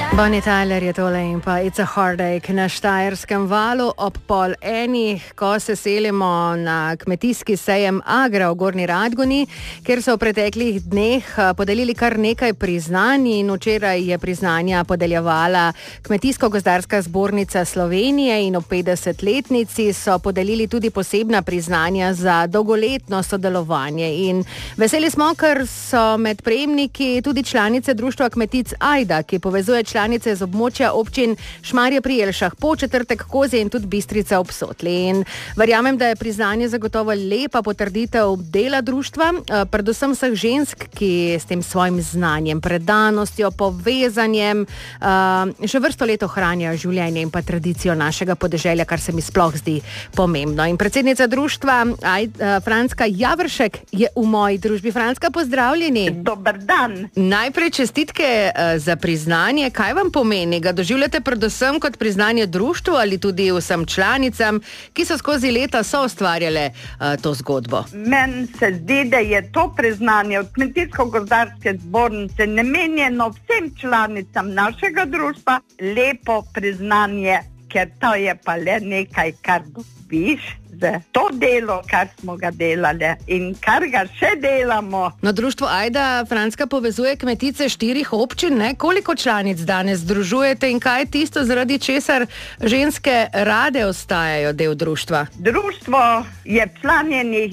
Bonnie Tyler je tole in pa It's a Heartache na Štajerskem valu ob 12:30, ko se selimo na kmetijski sejem Agra v Gornji Radgoni, kjer so v preteklih dneh podelili kar nekaj priznanj in včeraj je priznanja podeljevala Kmetijsko-gozdarska zbornica Slovenije in ob 50-letnici so podelili tudi posebna priznanja za dolgoletno sodelovanje. In veseli smo, ker so med prejemniki tudi članice društva kmetic Ajda, ki povezuje članice z območja občin Šmarje pri Jelšah, Podčetrtek, Kozje in tudi Bistrica ob Sotli. In verjamem, da je priznanje zagotovo lepa potrditev dela društva, predvsem vseh žensk, ki s tem svojim znanjem, predanostjo, povezanjem že vrsto let ohranjajo življenje in pa tradicijo našega podeželja, kar se mi sploh zdi pomembno. In predsednica društva Franska Javršek je v moji družbi. Franska, pozdravljeni. Dober dan. Najprej čestitke za priznanje. Kaj vam pomeni? Ga doživljate predvsem kot priznanje društvu ali tudi vsem članicam, ki so skozi leta soustvarjale to zgodbo? Meni se zdi, da je to priznanje od Kmetijsko-gozdarske zbornice namenjeno vsem članicam našega društva lepo priznanje, ker to je pa le nekaj, kar dobiš za to delo, kar smo ga delali in kar ga še delamo. No, društvo Ajda, Franska, povezuje kmetice 4 občin, ne? Koliko članic danes združujete in kaj je tisto, zaradi česar ženske rade ostajajo del društva? Društvo je članjenih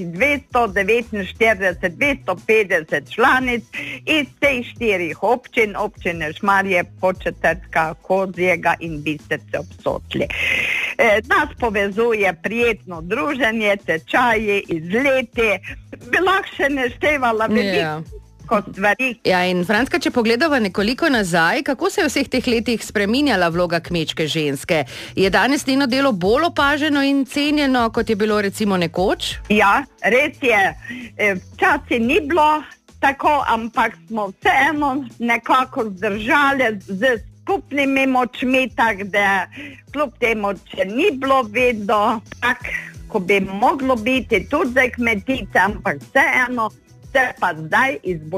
250 članic iz teh 4 občin, občine Šmarje, Podčetrtka, Kozjega in Bistrice ob Sotli. Nas povezuje prijetno druženje, tečaji, izleti, bi lahko še naštevala veliko stvari. Ja, in Franska, če pogledava nekoliko nazaj, kako se je v vseh teh letih spreminjala vloga kmečke ženske? Je danes njeno delo bolj opaženo in cenjeno, kot je bilo recimo nekoč? Ja, res je. Včasih ni bilo tako, ampak smo vseeno nekako zdržali z skupnimi močmi, tako da kljub temu, če ni bilo vedno tako, ko bi moglo biti tudi za kmetice, ampak vseeno se pa zdaj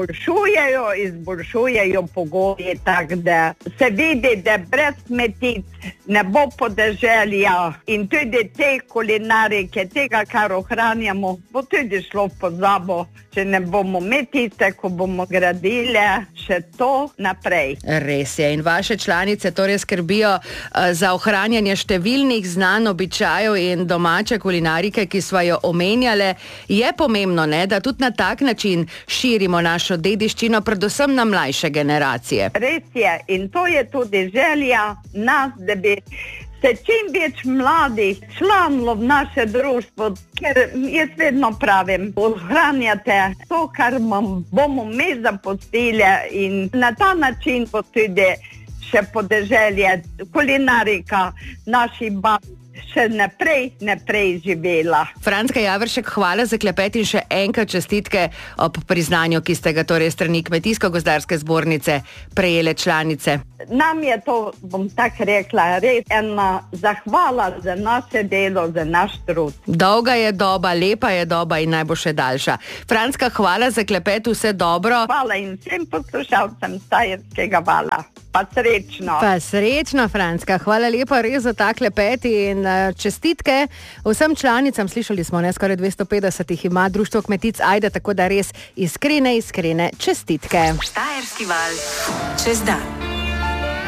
izboljšujejo pogoji, tako da se vidi, da brez kmetic ne bo podeželja in tudi te kulinarike, tega, kar ohranjamo, bo tudi šlo v pozabo, če ne bomo mi tiste, ko bomo gradile še to naprej. Res je. In vaše članice torej skrbijo za ohranjanje številnih znanj, običajev in domače kulinarike, ki sva jo omenjale. Je pomembno, ne, da tudi na tak način širimo našo dediščino, predvsem na mlajše generacije. Res je. In to je tudi želja nas, da bi se čim več mladih članilo v naše društvo, ker jaz vedno pravim, ohranjate to, kar bomo mi zapustili in na ta način bo tudi še podeželje, kulinarika naših bab še naprej živela. Franska Javršek, hvala za klepet in še enkrat čestitke ob priznanju, ki ste ga torej strani Kmetijsko-gozdarske zbornice prejele članice. Nam je to, bom tako rekla, res ena zahvala za naše delo, za naš trud. Dolga je doba, lepa je doba in naj bo še daljša. Franska, hvala za klepet, vse dobro. Hvala in vsem poslušalcem Štajerskega vala. Pa srečno. Pa srečno, Franska. Hvala lepa res za ta klepet in čestitke vsem članicam. Slišali smo, ne, skoraj 250 jih ima društvo kmetic Ajda, tako da res iskrene čestitke. Štajerski val čez dan.